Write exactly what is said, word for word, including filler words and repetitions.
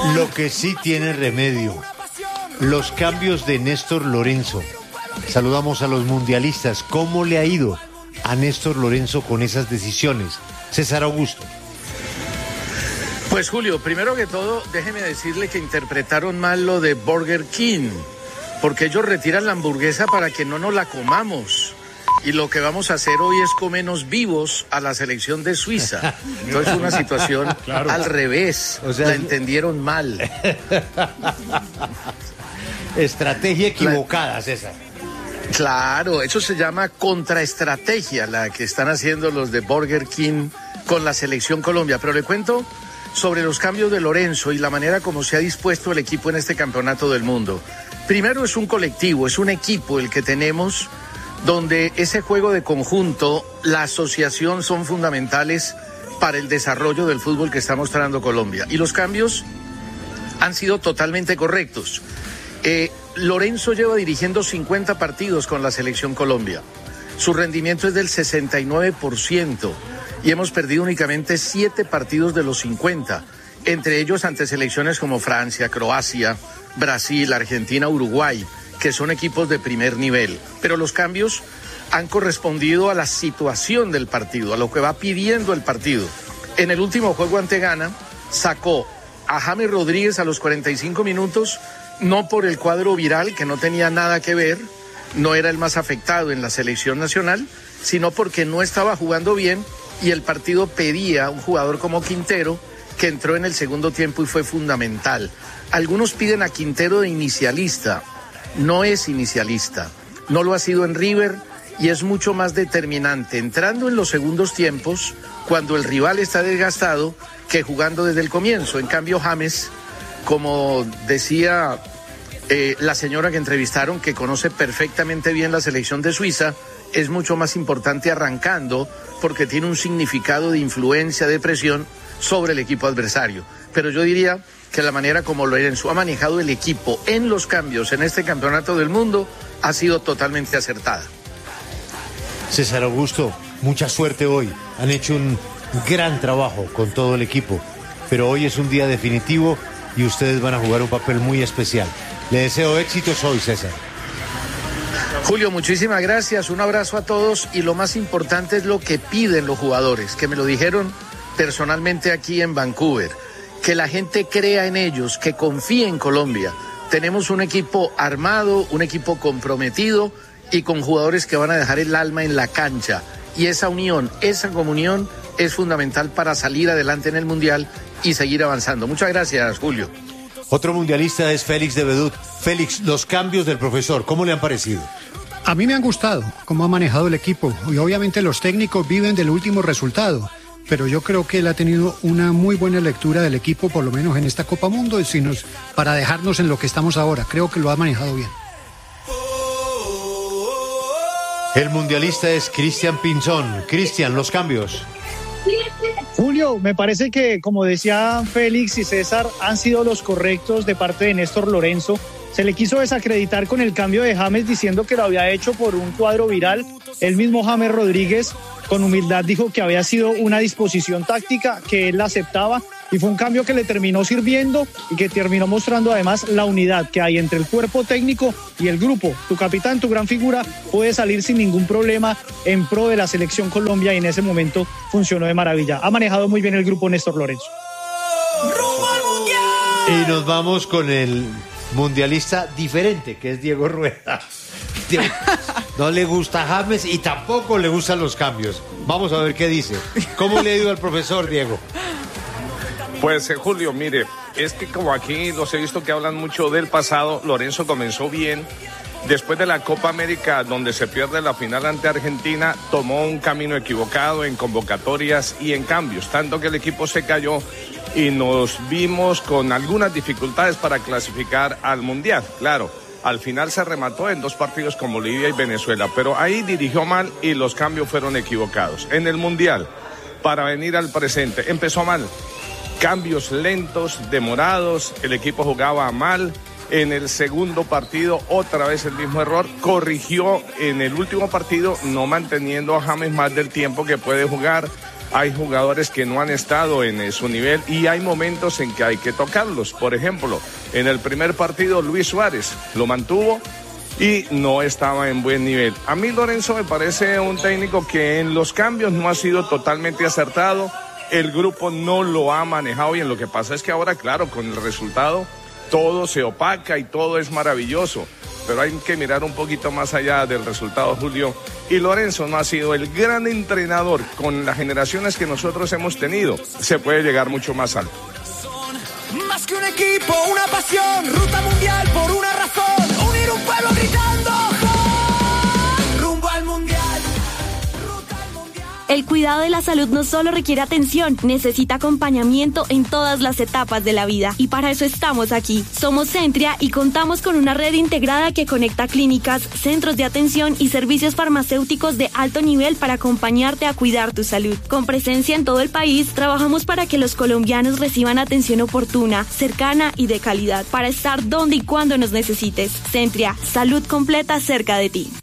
Lo que sí tiene remedio, los cambios de Néstor Lorenzo. Saludamos a los mundialistas. ¿Cómo le ha ido a Néstor Lorenzo con esas decisiones? César Augusto. Pues Julio, primero que todo, déjeme decirle que interpretaron mal lo de Burger King, porque ellos retiran la hamburguesa para que no nos la comamos. Y lo que vamos a hacer hoy es comernos vivos a la selección de Suiza. Entonces una situación claro. al revés, o sea, la entendieron mal. Estrategia equivocada, César. Claro, eso se llama contraestrategia, la que están haciendo los de Burger King con la selección Colombia. Pero le cuento sobre los cambios de Lorenzo y la manera como se ha dispuesto el equipo en este campeonato del mundo. Primero es un colectivo, es un equipo el que tenemos, donde ese juego de conjunto, la asociación son fundamentales para el desarrollo del fútbol que está mostrando Colombia. Y los cambios han sido totalmente correctos. Eh, Lorenzo lleva dirigiendo cincuenta partidos con la selección Colombia. Su rendimiento es del sesenta y nueve por ciento y hemos perdido únicamente siete partidos de los cincuenta, entre ellos ante selecciones como Francia, Croacia, Brasil, Argentina, Uruguay, que son equipos de primer nivel. Pero los cambios han correspondido a la situación del partido, a lo que va pidiendo el partido. En el último juego ante Ghana, sacó a James Rodríguez a los cuarenta y cinco minutos, no por el cuadro viral, que no tenía nada que ver, no era el más afectado en la selección nacional, sino porque no estaba jugando bien y el partido pedía a un jugador como Quintero, que entró en el segundo tiempo y fue fundamental. Algunos piden a Quintero de inicialista. No es inicialista, no lo ha sido en River y es mucho más determinante entrando en los segundos tiempos cuando el rival está desgastado que jugando desde el comienzo. En cambio James, como decía eh, la señora que entrevistaron, que conoce perfectamente bien la selección de Suiza, es mucho más importante arrancando porque tiene un significado de influencia, de presión sobre el equipo adversario. Pero yo diría que la manera como Lorenzo ha manejado el equipo en los cambios en este campeonato del mundo ha sido totalmente acertada. César Augusto, mucha suerte hoy. Han hecho un gran trabajo con todo el equipo, pero hoy es un día definitivo y ustedes van a jugar un papel muy especial. Le deseo éxitos hoy, César. Julio, muchísimas gracias, un abrazo a todos y lo más importante es lo que piden los jugadores, que me lo dijeron personalmente aquí en Vancouver. Que la gente crea en ellos, que confíe en Colombia. Tenemos un equipo armado, un equipo comprometido y con jugadores que van a dejar el alma en la cancha. Y esa unión, esa comunión es fundamental para salir adelante en el Mundial y seguir avanzando. Muchas gracias, Julio. Otro mundialista es Félix de Bedut. Félix, los cambios del profesor, ¿cómo le han parecido? A mí me han gustado cómo ha manejado el equipo y obviamente los técnicos viven del último resultado. Pero yo creo que él ha tenido una muy buena lectura del equipo, por lo menos en esta Copa Mundo, sino para dejarnos en lo que estamos ahora. Creo que lo ha manejado bien. El mundialista es Cristian Pinzón. Cristian, los cambios. Julio, me parece que, como decía Félix y César, han sido los correctos de parte de Néstor Lorenzo. Se le quiso desacreditar con el cambio de James diciendo que lo había hecho por un cuadro viral. El mismo James Rodríguez, con humildad, dijo que había sido una disposición táctica, que él la aceptaba y fue un cambio que le terminó sirviendo y que terminó mostrando además la unidad que hay entre el cuerpo técnico y el grupo. Tu capitán, tu gran figura, puede salir sin ningún problema en pro de la selección Colombia y en ese momento funcionó de maravilla. Ha manejado muy bien el grupo Néstor Lorenzo. Y nos vamos con el mundialista diferente, que es Diego Rueda. No le gusta James y tampoco le gustan los cambios. Vamos a ver qué dice. ¿Cómo le ha ido al profesor, Diego? Pues, eh, Julio, mire, es que como aquí los he visto que hablan mucho del pasado, Lorenzo comenzó bien. Después de la Copa América, donde se pierde la final ante Argentina, tomó un camino equivocado en convocatorias y en cambios, tanto que el equipo se cayó y nos vimos con algunas dificultades para clasificar al Mundial. Claro, al final se remató en dos partidos con Bolivia y Venezuela, pero ahí dirigió mal y los cambios fueron equivocados. En el Mundial, para venir al presente, empezó mal. Cambios lentos, demorados, el equipo jugaba mal. En el segundo partido, otra vez el mismo error. Corrigió en el último partido, no manteniendo a James más del tiempo que puede jugar. hay jugadores que no han estado en su nivel y hay momentos en que hay que tocarlos. Por ejemplo, en el primer partido Luis Suárez lo mantuvo y no estaba en buen nivel. A mí Lorenzo me parece un técnico que en los cambios no ha sido totalmente acertado, el grupo no lo ha manejado bien. Lo que pasa es que ahora, claro, con el resultado todo se opaca y todo es maravilloso, pero hay que mirar un poquito más allá del resultado, Julio. Y Lorenzo no ha sido el gran entrenador con las generaciones que nosotros hemos tenido. Se puede llegar mucho más alto. Más que un equipo, una pasión, ruta mundial por una razón, unir un pueblo gritando ¡Gol! Rumbo al mundial. El cuidado de la salud no solo requiere atención, necesita acompañamiento en todas las etapas de la vida. Y para eso estamos aquí. Somos Centria y contamos con una red integrada que conecta clínicas, centros de atención y servicios farmacéuticos de alto nivel para acompañarte a cuidar tu salud. Con presencia en todo el país, trabajamos para que los colombianos reciban atención oportuna, cercana y de calidad, para estar donde y cuando nos necesites. Centria, salud completa cerca de ti.